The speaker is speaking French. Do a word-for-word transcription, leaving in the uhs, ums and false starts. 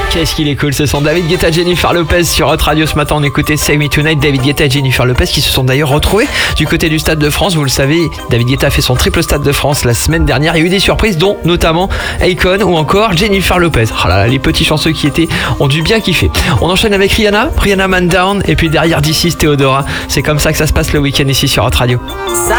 Qu'est-ce qu'il est cool ce son. David Guetta, Jennifer Lopez sur Hot Radio. Ce matin on écoutait Save Me Tonight. David Guetta et Jennifer Lopez qui se sont d'ailleurs retrouvés du côté du Stade de France. Vous le savez, David Guetta a fait son triple Stade de France la semaine dernière. Il y a eu des surprises dont notamment Akon ou encore Jennifer Lopez. Oh là là, les petits chanceux qui étaient ont dû bien kiffer. On enchaîne avec Rihanna, Rihanna Man Down, et puis derrière d'ici Théodora. C'est comme ça que ça se passe le week-end ici sur Hot Radio. Ça